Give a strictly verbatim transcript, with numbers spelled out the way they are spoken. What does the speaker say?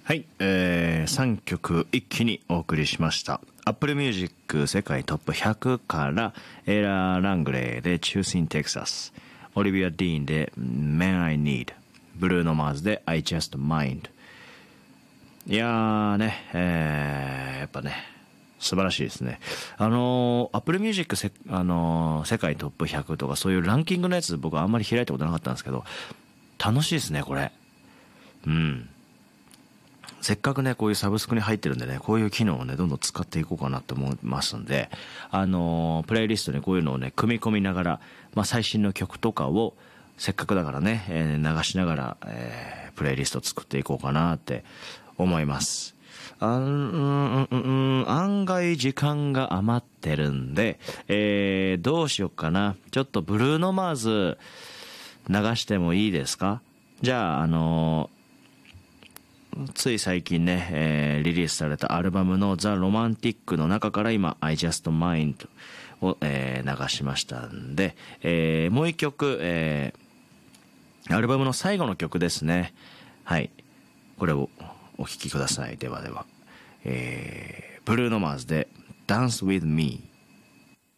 はい、えー、さんきょく一気にお送りしました。Apple Music 世界トップひゃくからエラー・ラングレーで Choose in Texas、 オリビア・ディーンで Man I Need、 ブルーノ・マーズで I Just Mind。 いやーね、えー、やっぱね素晴らしいですね。あのー、Apple Music せ、あのー、世界トップひゃくとかそういうランキングのやつ僕はあんまり開いたことなかったんですけど、楽しいですねこれ。うんせっかくね、こういうサブスクに入ってるんでね、こういう機能をね、どんどん使っていこうかなと思いますんで、あのー、プレイリストにこういうのをね、組み込みながら、まあ、最新の曲とかを、せっかくだからね、えー、流しながら、えー、プレイリストを作っていこうかなって思います。あん、うん、うん、案外時間が余ってるんで、えー、どうしよっかな。ちょっとブルーノマーズ流してもいいですか？じゃあ、あのー、つい最近ね、えー、リリースされたアルバムのザ・ロマンティックの中から今 I Just Mind を、えー、流しましたんで、えー、もう一曲、えー、アルバムの最後の曲ですね。はい。これをお聴きください。ではでは。えー、ブルーノマーズで Dance with Me。